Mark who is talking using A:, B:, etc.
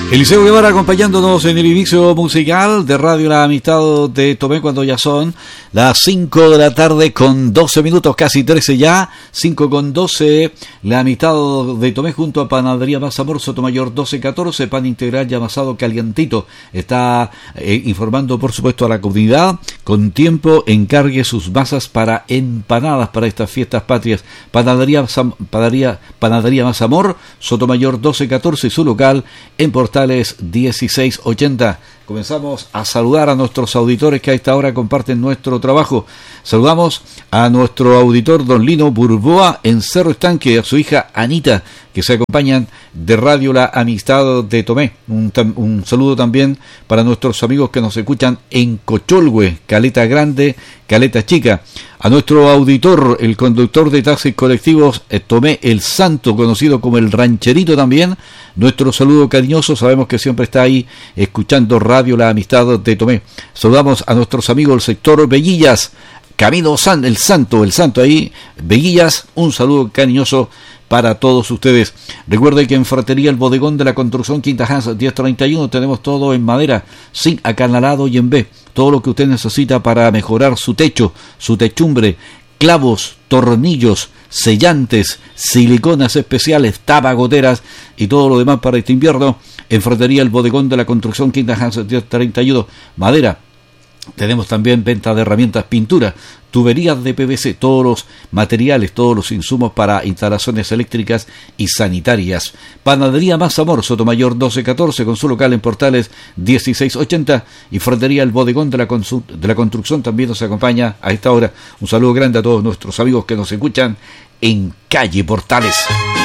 A: Eliseo Guevara acompañándonos en el inicio musical de Radio La Amistad de Tomé, cuando ya son las 5 de la tarde con 12 minutos, casi 13 ya, 5 con 12, La Amistad de Tomé junto a Panadería Más Amor, Sotomayor 1214, pan integral y amasado calientito. Está informando, por supuesto, a la comunidad, con tiempo encargue sus masas para empanadas para estas fiestas patrias. Panadería Más Amor, Sotomayor 1214, su local en Portales 1680. Comenzamos a saludar a nuestros auditores que a esta hora comparten nuestro trabajo. Saludamos a nuestro auditor don Lino Burboa en Cerro Estanque, a su hija Anita, que se acompañan de Radio La Amistad de Tomé. Un saludo también para nuestros amigos que nos escuchan en Cocholhue, Caleta Grande, Caleta Chica. A nuestro auditor, el conductor de taxis colectivos Tomé el Santo, conocido como el Rancherito también, nuestro saludo cariñoso. Sabemos que siempre está ahí escuchando Radio La Amistad de Tomé. Saludamos a nuestros amigos del sector Veguillas, Camino el Santo ahí, Veguillas, un saludo cariñoso para todos ustedes. Recuerde que en Fratería El Bodegón de la Construcción Quinta Hans 1031 tenemos todo en madera, sin acanalado y en B. Todo lo que usted necesita para mejorar su techo, su techumbre, clavos, tornillos, sellantes, siliconas especiales, tapagoteras y todo lo demás para este invierno. En Fratería El Bodegón de la Construcción Quinta Hans 1031, madera. Tenemos también venta de herramientas, pintura, tuberías de PVC, todos los materiales, todos los insumos para instalaciones eléctricas y sanitarias. Panadería Más Amor, Sotomayor 1214, con su local en Portales 1680, y Fratería El Bodegón de la Construcción también nos acompaña a esta hora. Un saludo grande a todos nuestros amigos que nos escuchan en Calle Portales.